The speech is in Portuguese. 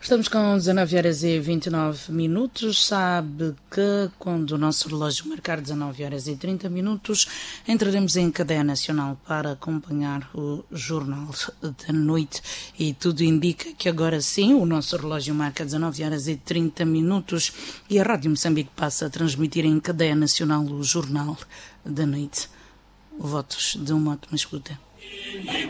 Estamos com 19 horas e 29 minutos. Sabe que quando o nosso relógio marcar 19 horas e 30 minutos, entraremos em cadeia nacional para acompanhar o Jornal da Noite. E tudo indica que agora sim, o nosso relógio marca 19 horas e 30 minutos e a Rádio Moçambique passa a transmitir em cadeia nacional o Jornal da Noite. Votos de uma ótima escuta.